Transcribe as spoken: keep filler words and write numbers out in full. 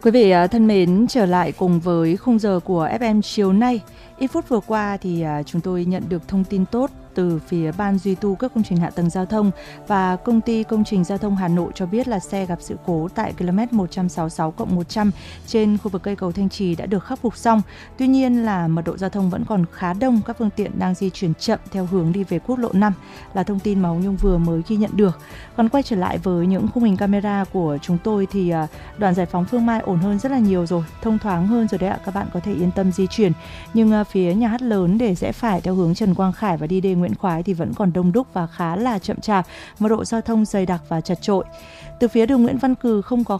Quý vị à, thân mến, trở lại cùng với khung giờ của ép em chiều nay. Ít phút vừa qua thì à, chúng tôi nhận được thông tin tốt từ phía Ban duy tu các công trình hạ tầng giao thông và Công ty Công trình Giao thông Hà Nội cho biết là xe gặp sự cố tại ki lô mét một trăm sáu mươi sáu cộng một trăm trên khu vực cây cầu Thanh Trì đã được khắc phục xong. Tuy nhiên là mật độ giao thông vẫn còn khá đông, các phương tiện đang di chuyển chậm theo hướng đi về quốc lộ năm, là thông tin mà Hồng Nhung vừa mới ghi nhận được. Còn quay trở lại với những khung hình camera của chúng tôi thì đoạn giải phóng Phương Mai ổn hơn rất là nhiều rồi, thông thoáng hơn rồi đấy ạ, các bạn có thể yên tâm di chuyển. Nhưng phía nhà hát lớn để rẽ phải theo hướng Trần Quang Khải và đi đê Nguyễn Khoái thì vẫn còn đông đúc và khá là chậm chạp, mật độ giao thông dày đặc và chật chội. Từ phía đường Nguyễn Văn Cừ không có